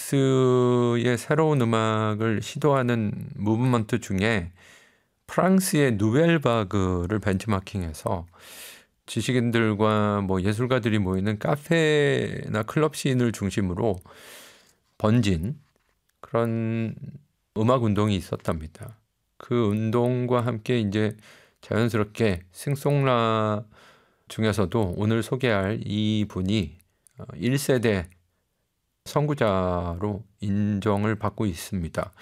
그리스의 새로운 음악을 시도하는 무브먼트 중에 프랑스의 누벨바그를 벤치마킹해서 지식인들과 뭐 예술가들이 모이는 카페나 클럽 씬을 중심으로 번진 그런 음악 운동이 있었답니다. 그 운동과 함께 이제 자연스럽게 싱송라 중에서도 오늘 소개할 이 분이 1세대 선구자로 인정을 받고 있습니다.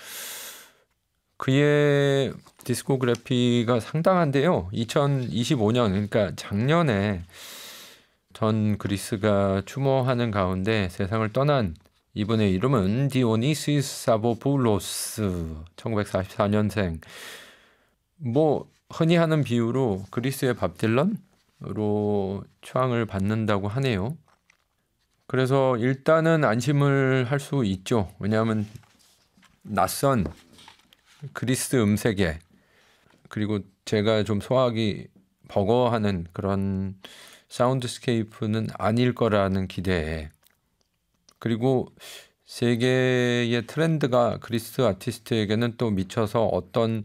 그의 디스코그래피가 상당한데요. 2025년, 그러니까 작년에 전 그리스가 추모하는 가운데 세상을 떠난 이분의 이름은 디오니시스 사보풀로스, 1944년생. 뭐 흔히 하는 비유로 그리스의 밥 딜런으로 추앙을 받는다고 하네요. 그래서 일단은 안심을 할 수 있죠. 왜냐하면 낯선 그리스 음색에, 그리고 제가 좀 소화하기 버거워하는 그런 사운드스케이프는 아닐 거라는 기대에, 그리고 세계의 트렌드가 그리스 아티스트에게는 또 미쳐서 어떤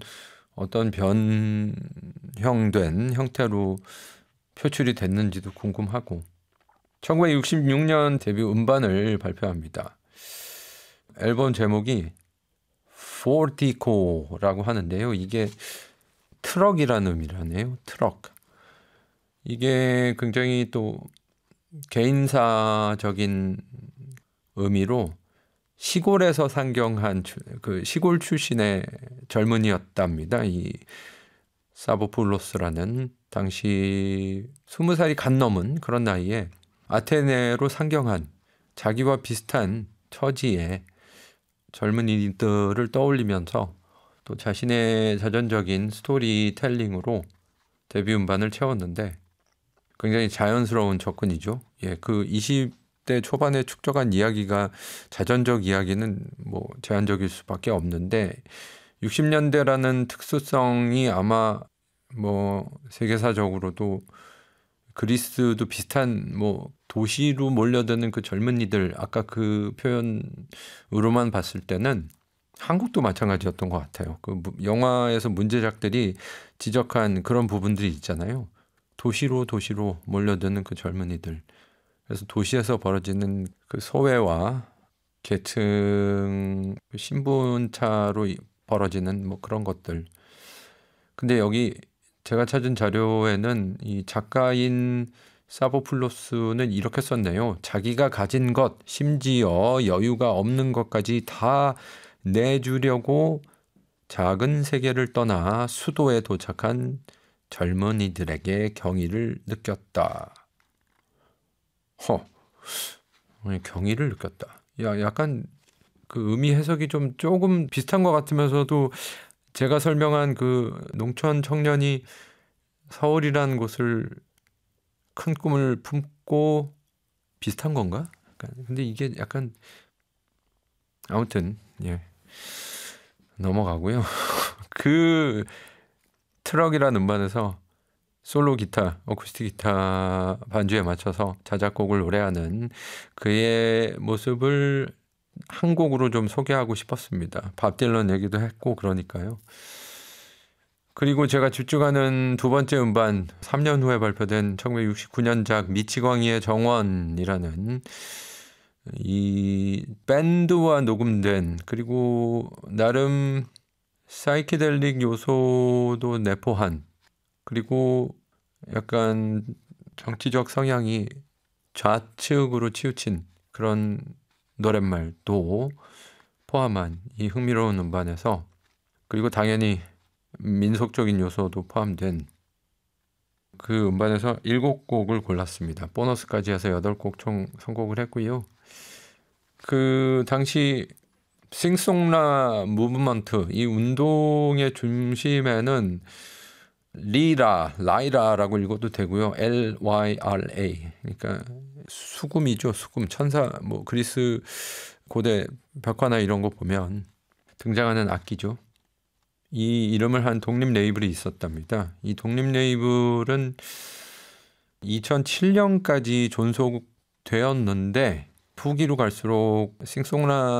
변형된 형태로 표출이 됐는지도 궁금하고, 1966년 데뷔 음반을 발표합니다. 앨범 제목이 포티코라고 하는데요. 이게 트럭이라는 의미라네요. 트럭. 이게 굉장히 또 개인사적인 의미로 시골에서 상경한 그 시골 출신의 젊은이였답니다. 이 사보풀로스라는 당시 20살이 갓 넘은 그런 나이에 아테네로 상경한 자기와 비슷한 처지의 젊은이들을 떠올리면서 또 자신의 자전적인 스토리텔링으로 데뷔 음반을 채웠는데 굉장히 자연스러운 접근이죠. 예, 그 20대 초반에 축적한 이야기가 자전적 이야기는 뭐 제한적일 수밖에 없는데 60년대라는 특수성이 아마 뭐 세계사적으로도 그리스도 비슷한 뭐 도시로 몰려드는 그 젊은이들, 아까 그 표현으로만 봤을 때는 한국도 마찬가지였던 것 같아요. 그 영화에서 문제작들이 지적한 그런 부분들이 있잖아요. 도시로 몰려드는 그 젊은이들. 그래서 도시에서 벌어지는 그 소외와 계층 신분차로 벌어지는 뭐 그런 것들. 근데 여기 제가 찾은 자료에는 이 작가인 사보풀로스는 이렇게 썼네요. 자기가 가진 것, 심지어 여유가 없는 것까지 다 내주려고 작은 세계를 떠나 수도에 도착한 젊은이들에게 경의를 느꼈다. 경의를 느꼈다. 약간 그 의미 해석이 조금 비슷한 것 같으면서도 제가 설명한 그 농촌 청년이 서울이라는 곳을 큰 꿈을 품고 비슷한 건가? 근데 이게 약간 아무튼 예, 넘어가고요. 그 트럭이라는 음반에서 솔로 기타, 어쿠스틱 기타 반주에 맞춰서 자작곡을 노래하는 그의 모습을 한 곡으로 좀 소개하고 싶었습니다. 밥 딜런 얘기도 했고 그러니까요. 그리고 제가 집중하는 두 번째 음반, 3년 후에 발표된 1969년작 미치광이의 정원이라는 이 밴드와 녹음된, 그리고 나름 사이키델릭 요소도 내포한, 그리고 약간 정치적 성향이 좌측으로 치우친 그런 노랫말도 포함한 이 흥미로운 음반에서, 그리고 당연히 민속적인 요소도 포함된 그 음반에서 7곡을 골랐습니다. 보너스까지 해서 8곡 총 선곡을 했고요. 그 당시 싱송라 무브먼트, 이 운동의 중심에는 라이라라고 읽어도 되고요. LYRA. 그러니까 수금이죠. 수금. 천사, 뭐 그리스 고대 벽화나 이런 거 보면 등장하는 악기죠. 이 이름을 한 독립 레이블이 있었답니다. 이 독립 레이블은 2007년까지 존속되었는데 후기로 갈수록 싱송라